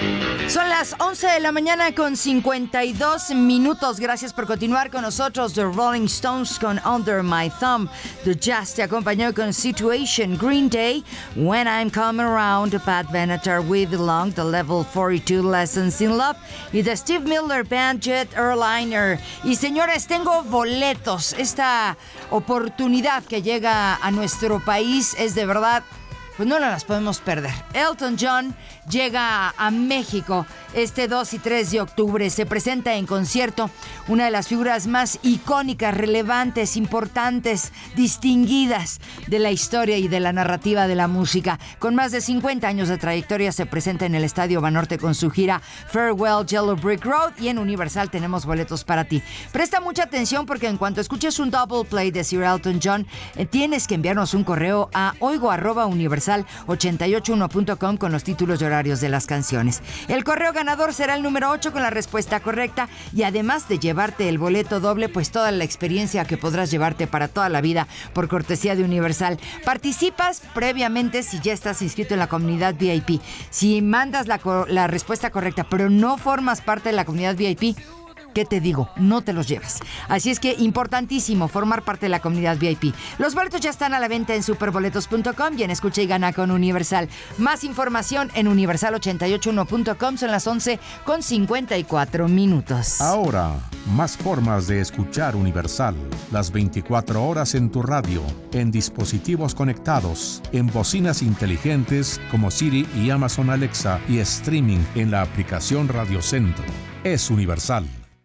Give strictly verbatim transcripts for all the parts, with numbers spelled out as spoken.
Son las once de la mañana con cincuenta y dos minutos. Gracias por continuar con nosotros. The Rolling Stones con Under My Thumb. The Jazz te acompañó con Situation. Green Day, When I'm Coming Around. Pat Benatar, We Belong. The Level cuarenta y dos, Lessons in Love. Y The Steve Miller Band, Jet Airliner. Y señores, tengo boletos. Esta oportunidad que llega a nuestro país es de verdad... pues no las podemos perder. Elton John llega a México este dos y tres de octubre. Se presenta en concierto una de las figuras más icónicas, relevantes, importantes, distinguidas de la historia y de la narrativa de la música. Con más de cincuenta años de trayectoria, se presenta en el Estadio Banorte con su gira Farewell Yellow Brick Road, y en Universal tenemos boletos para ti. Presta mucha atención porque en cuanto escuches un double play de Sir Elton John, eh, tienes que enviarnos un correo a oigo arroba universal ochenta y ocho uno punto com con los títulos y horarios de las canciones. El correo ganador será el número ocho con la respuesta correcta, y además de llevarte el boleto doble, pues toda la experiencia que podrás llevarte para toda la vida por cortesía de Universal. Participas previamente si ya estás inscrito en la comunidad V I P. Si mandas la, la respuesta correcta pero no formas parte de la comunidad V I P, ¿qué te digo? No te los llevas. Así es que importantísimo formar parte de la comunidad V I P. Los boletos ya están a la venta en superboletos punto com y en Escucha y Gana con Universal. Más información en universal ochenta y ocho uno punto com. Son las once con cincuenta y cuatro minutos. Ahora, más formas de escuchar Universal. Las veinticuatro horas en tu radio, en dispositivos conectados, en bocinas inteligentes como Siri y Amazon Alexa, y streaming en la aplicación Radio Centro. Es Universal.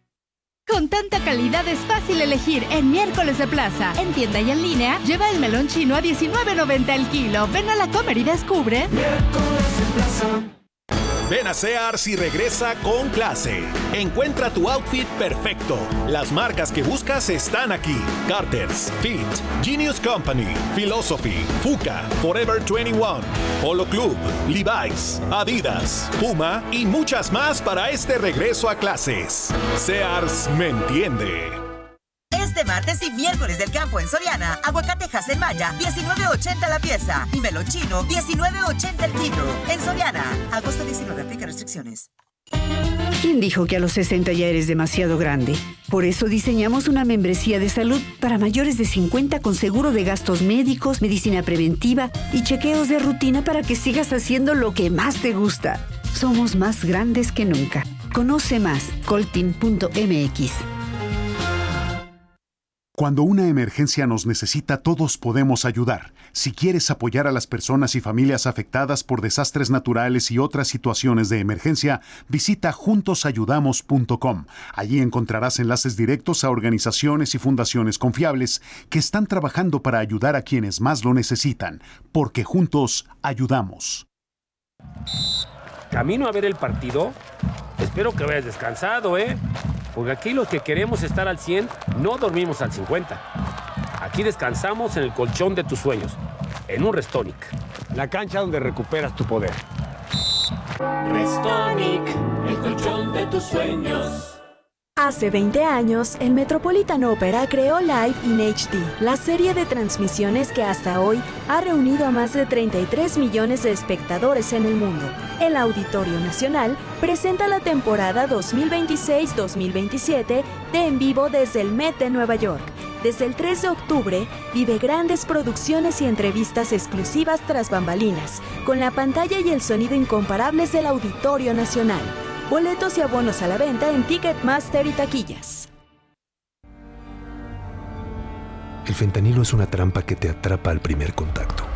Con tanta calidad es fácil elegir en Miércoles de Plaza. En tienda y en línea, lleva el melón chino a diecinueve noventa el kilo. Ven a la Comer y descubre. Miércoles de Plaza. Ven a Sears y regresa con clase. Encuentra tu outfit perfecto. Las marcas que buscas están aquí: Carter's, Fit, Genius Company, Philosophy, Fuka, Forever veintiuno, Polo Club, Levi's, Adidas, Puma y muchas más para este regreso a clases. Sears me entiende. Este martes y miércoles del campo en Soriana, aguacatejas en Maya, diecinueve ochenta la pieza, y melón chino, diecinueve ochenta el kilo. En Soriana, agosto diecinueve, aplica restricciones. ¿Quién dijo que a los sesenta ya eres demasiado grande? Por eso diseñamos una membresía de salud para mayores de cincuenta con seguro de gastos médicos, medicina preventiva y chequeos de rutina para que sigas haciendo lo que más te gusta. Somos más grandes que nunca. Conoce más, coltin punto m x. Cuando una emergencia nos necesita, todos podemos ayudar. Si quieres apoyar a las personas y familias afectadas por desastres naturales y otras situaciones de emergencia, visita juntos ayudamos punto com. Allí encontrarás enlaces directos a organizaciones y fundaciones confiables que están trabajando para ayudar a quienes más lo necesitan, porque juntos ayudamos. Camino a ver el partido. Espero que vayas descansado, ¿eh? Porque aquí los que queremos estar al cien no dormimos al cincuenta. Aquí descansamos en el colchón de tus sueños, en un Restonic, la cancha donde recuperas tu poder. Restonic, el colchón de tus sueños. Hace veinte años, el Metropolitan Opera creó Live in H D, la serie de transmisiones que hasta hoy ha reunido a más de treinta y tres millones de espectadores en el mundo. El Auditorio Nacional presenta la temporada dos mil veintiséis dos mil veintisiete de En Vivo desde el Met de Nueva York. Desde el tres de octubre, vive grandes producciones y entrevistas exclusivas tras bambalinas, con la pantalla y el sonido incomparables del Auditorio Nacional. Boletos y abonos a la venta en Ticketmaster y taquillas. El fentanilo es una trampa que te atrapa al primer contacto.